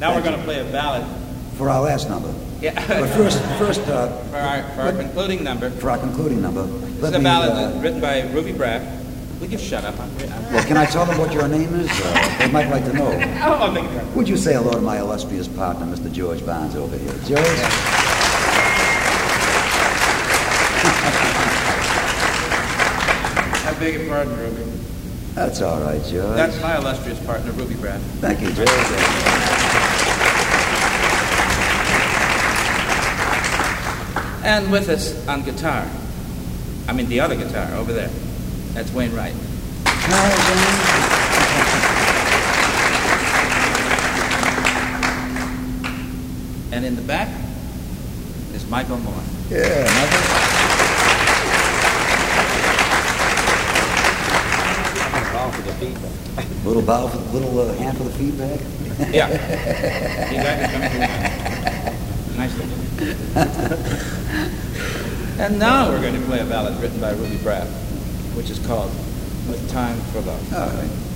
Now we're going to play a ballad. For our last number. Yeah. But first, for our concluding number. For our concluding number. This is a ballad written by Ruby Braff. Will you shut up? Well, can I tell them what your name is? They might like to know. I'll make it. Would you say hello to my illustrious partner, Mr. George Barnes, over here? George? I beg your pardon, Ruby. That's all right, George. That's my illustrious partner, Ruby Braff. Thank you, George. And with us on guitar, I mean the other guitar over there, that's Wayne Wright. And in the back is Michael Moore. Yeah, Michael. Little bow, little hand for the feedback. Yeah. You got it. Nice looking. And now we're going to play a ballad written by Ruby Braff, which is called "With Time for Love." All right.